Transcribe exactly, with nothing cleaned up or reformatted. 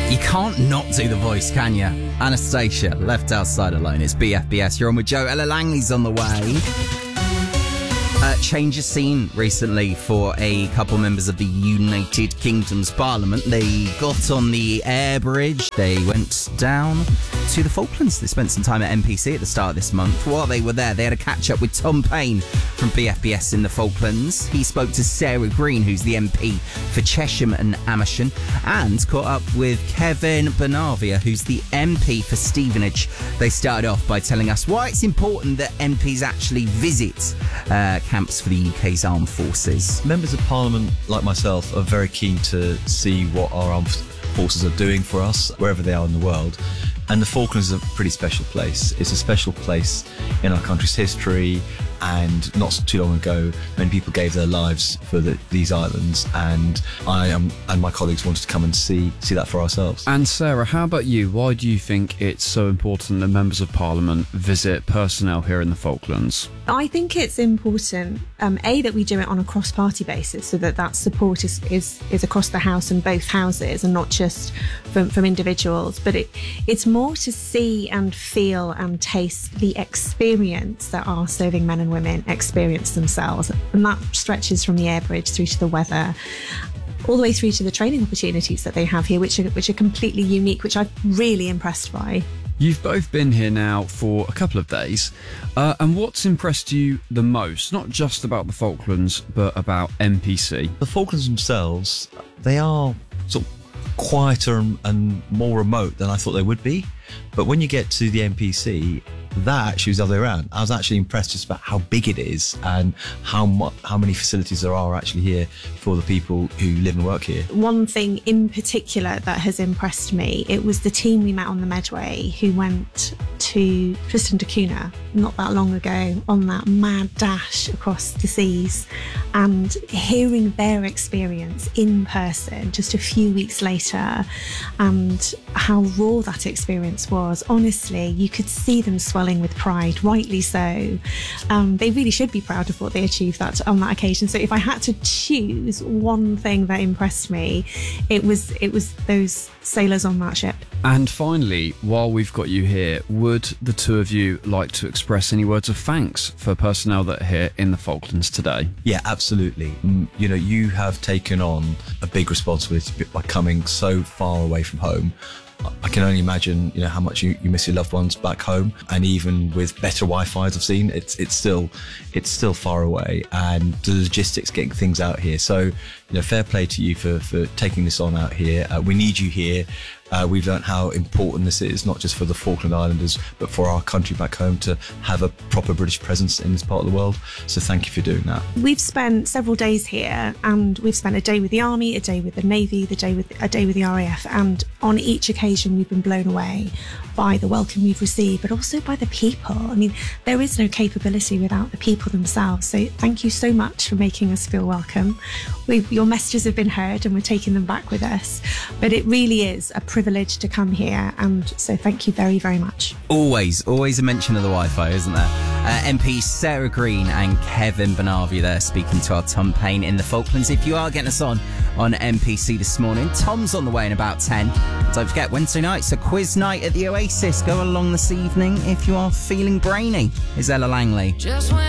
You can't not do the voice, can you? Anastacia, left outside alone. It's B F B S. You're on with Joe. Ella Langley's on the way. Uh, change of scene recently for a couple members of the United Kingdom's Parliament. They got on the air bridge. They went down to the Falklands. They spent some time at N P C at the start of this month. While they were there, they had a catch-up with Tom Paine from B F B S in the Falklands. He spoke to Sarah Green, who's the M P for Chesham and Amersham, and caught up with Kevin Bonavia, who's the M P for Stevenage. They started off by telling us why it's important that M Ps actually visit uh, camps for the U K's armed forces. Members of Parliament, like myself, are very keen to see what our armed forces are doing for us, wherever they are in the world. And the Falklands is a pretty special place. It's a special place in our country's history, and not too long ago, many people gave their lives for the, these islands, and I am, and my colleagues wanted to come and see see that for ourselves. And Sarah, how about you? Why do you think it's so important that members of Parliament visit personnel here in the Falklands? I think it's important, um, A, that we do it on a cross-party basis, so that that support is, is, is across the House and both houses, and not just from, from individuals. But it, it's more to see and feel and taste the experience that our serving men and women experience themselves. And that stretches from the air bridge through to the weather, all the way through to the training opportunities that they have here, which are, which are completely unique, which I'm really impressed by. You've both been here now for a couple of days, uh, and what's impressed you the most, not just about the Falklands, but about N P C? The Falklands themselves, they are sort of quieter and, and more remote than I thought they would be. But when you get to the N P C, that actually was the other way around. I was actually impressed just about how big it is and how mu- how many facilities there are actually here for the people who live and work here. One thing in particular that has impressed me, it was the team we met on the Medway who went to Tristan da Cunha not that long ago on that mad dash across the seas, and hearing their experience in person just a few weeks later, and how raw that experience was. Honestly, you could see them swelling with pride, rightly so. Um, they really should be proud of what they achieved that on that occasion. So if I had to choose one thing that impressed me, it was it was those sailors on that ship. And finally, while we've got you here, would the two of you like to express any words of thanks for personnel that are here in the Falklands today? Yeah, absolutely. Mm, You know, you have taken on a big responsibility by coming so far away from home. I can only imagine, you know, how much you, you miss your loved ones back home, and even with better Wi-Fi, as I've seen, it's it's still it's still far away, and the logistics getting things out here. So, you know, fair play to you for for taking this on out here. Uh, we need you here. Uh, we've learned how important this is, not just for the Falkland Islanders, but for our country back home to have a proper British presence in this part of the world. So thank you for doing that. We've spent several days here, and we've spent a day with the Army, a day with the Navy, the day with a day with the R A F, and on each occasion we've been blown away by the welcome we've received, but also by the people. I mean, there is no capability without the people themselves. So thank you so much for making us feel welcome. We've, your messages have been heard, and we're taking them back with us. But it really is a privilege to come here, and so thank you very, very much. Always, always a mention of the Wi-Fi, isn't there? Uh, M P Sarah Green and Kevin Bonavia there speaking to our Tom Paine in the Falklands. If you are getting us on on N P C this morning, Tom's on the way in about ten. Don't forget, Wednesday night's a quiz night at the Oasis. Go along this evening if you are feeling brainy. Is Ella Langley. Just